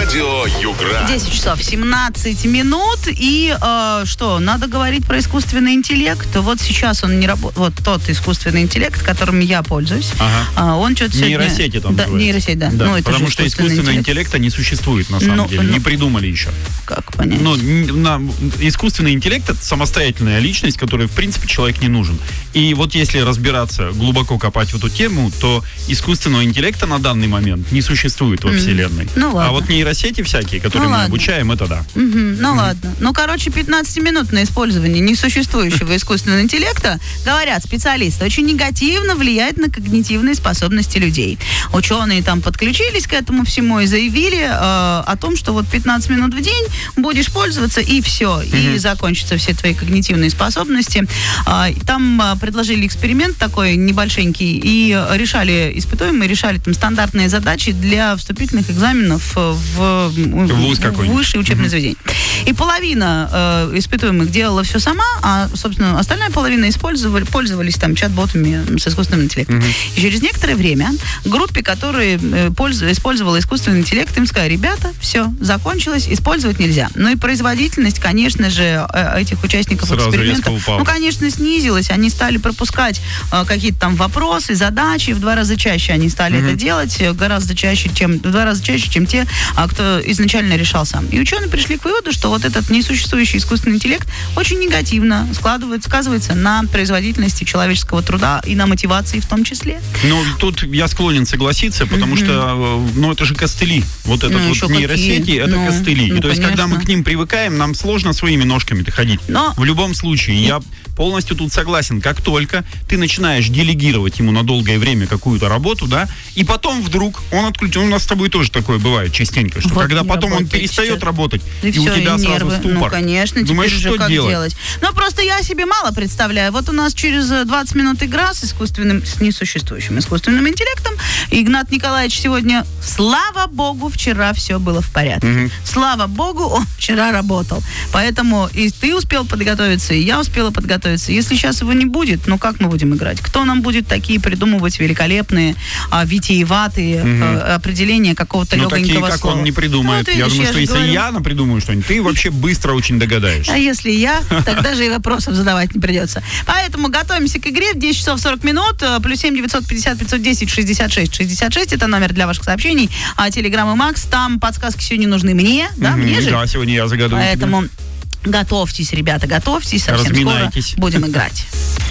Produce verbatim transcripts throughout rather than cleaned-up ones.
Радио Югра. десять часов семнадцать минут. И э, что, надо говорить про искусственный интеллект. Вот сейчас он не работает. Вот тот искусственный интеллект, которым я пользуюсь. Ага. Э, он что-то сегодня... Нейросети там да, называется. Нейросеть, да. да Ну, это потому же что искусственный искусственного интеллект. интеллекта не существует, на самом ну, деле. Ну, не придумали еще. Как понять? Ну, на, искусственный интеллект — это самостоятельная личность, которой, в принципе, человек не нужен. И вот если разбираться, глубоко копать в эту тему, то искусственного интеллекта на данный момент не существует во Вселенной. Ну, ладно. А вот нейросети всякие, которые Ну, мы ладно. обучаем, это да. Угу, ну ладно. Ну, короче, пятнадцатиминутное использование несуществующего искусственного интеллекта, говорят специалисты, очень негативно влияет на когнитивные способности людей. Ученые там подключились к этому всему и заявили э, о том, что вот пятнадцать минут в день будешь пользоваться, и все, и закончатся все твои когнитивные способности. Э, там э, предложили эксперимент такой небольшенький, и решали, испытуемые решали там стандартные задачи для вступительных экзаменов в, Вуз в какой-нибудь. высшее учебное Мгм. заведение. И половина э, испытуемых делала все сама, а, собственно, остальная половина использовали, пользовались там чат-ботами с искусственным интеллектом. Мгм. И через некоторое время группе, которая э, пользу- использовала искусственный интеллект, им сказали: ребята, все, закончилось, использовать нельзя. Ну и производительность, конечно же, э, этих участников Сразу эксперимента, резко упала. ну, конечно, снизилась. Они стали пропускать э, какие-то там вопросы, задачи, в два раза чаще они стали Мгм. это делать, э, гораздо чаще, чем, в два раза чаще, чем те, а, кто изначально решал сам. И ученые пришли к выводу, что вот этот несуществующий искусственный интеллект очень негативно складывает, сказывается на производительности человеческого труда и на мотивации в том числе. Ну, тут я склонен согласиться, потому Мгм. что, э, ну, это же костыли. Вот это Ну, вот еще нейросети, какие. это Ну, костыли. ну, И то есть, когда мы конечно. к ним привыкаем, нам сложно своими ножками-то ходить. Но- В любом случае, я полностью тут согласен. Как только ты начинаешь делегировать ему на долгое время какую-то работу, да, и потом вдруг он отключен. У нас с тобой тоже такое бывает частенько, что Вот когда не потом он работает перестает сейчас. работать, И, и, все, у тебя и сразу нервы. ступор. Ну, конечно, Думаешь, теперь что же как делать? делать? Ну, просто я себе мало представляю. Вот у нас через э, двадцать минут игра с искусственным, с несуществующим искусственным интеллектом. Игнат Николаевич сегодня, слава богу, вчера все было в порядке. Мгм. Слава богу, он вчера работал. Поэтому и ты успел подготовиться, и я успела подготовиться. Если сейчас его не будет, ну как мы будем играть? Кто нам будет такие придумывать великолепные, а, витиеватые Мгм. а, определения какого-то Ну, такие, легонького как слова? он не придумает. Ну, вот я видишь, думаю, я что же если говорю. я напридумаю что-нибудь, ты вообще быстро очень догадаешься. А если я, тогда же и вопросов задавать не придется. Поэтому готовимся к игре в десять часов сорок минут. Э, Плюс семь девятьсот пятьдесят пятьсот десять шестьдесят шесть шестьдесят шесть. Это номер для ваших сообщений. А Телеграм и Макс. Там подсказки сегодня нужны мне. Да, Мгм. мне же. Да, сегодня я загадываю тебе. Поэтому готовьтесь, ребята, готовьтесь. Совсем скоро Разминайтесь. будем играть.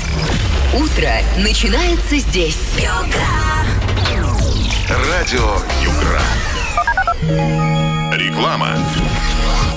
Утро начинается здесь. Радио Югра. Реклама.